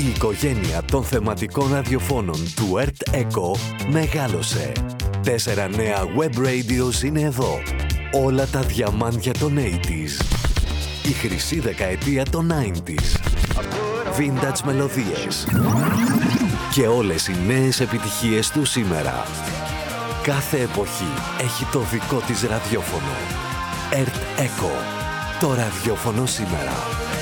Η οικογένεια των θεματικών ραδιοφώνων του ΕΡΤ ΕΚΟ μεγάλωσε. 4 νέα web radios είναι εδώ. Όλα τα διαμάντια των 80s. Η χρυσή δεκαετία των 90s. Vintage μελωδίες. Και όλες οι νέες επιτυχίες του σήμερα. Κάθε εποχή έχει το δικό της ραδιόφωνο. ΕΡΤ ΕΚΟ. Το ραδιόφωνο σήμερα.